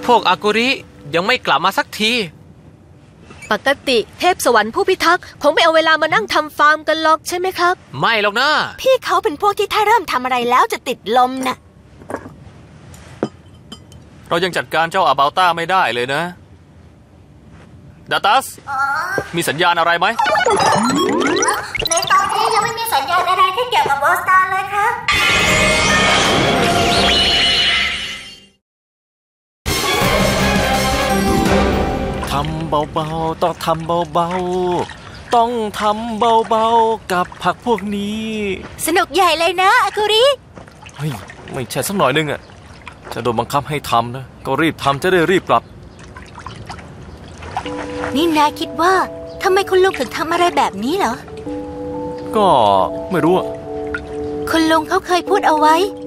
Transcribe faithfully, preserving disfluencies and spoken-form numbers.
วกอากุริยังไม่กลับมาสักทีปกติเทพสวรรค์ผู้พิทักษ์คงไม่เอาเวลามานั่งทำฟาร์มกันหรอกใช่ไหมครับไม่หรอกนะพี่เขาเป็นพวกที่ถ้าเริ่มทำอะไรแล้วจะติดลมนะเรายังจัดการเจ้าอาบาต้าไม่ได้เลยนะดาตัสมีสัญญาณอะไรไหมในตอนนี้ยังไม่มีสัญญาณอะไรที่เกี่ยวกับโบสตาร์เลยครับทำเบาๆต้องทำเบาๆต้องทำเบาๆกับผักพวกนี้สนุกใหญ่เลยนะอากุริเฮ้ยไม่ใช่สักหน่อยนึงอ่ะจะโดนบังคับให้ทำนะก็รีบทำจะได้รีบกลับนี่นายคิดว่าทำไมคุณลุงถึงทำอะไรแบบนี้เหรอก็ไม่รู้อ่ะคุณลุงเขาเคยพูดเอาไว้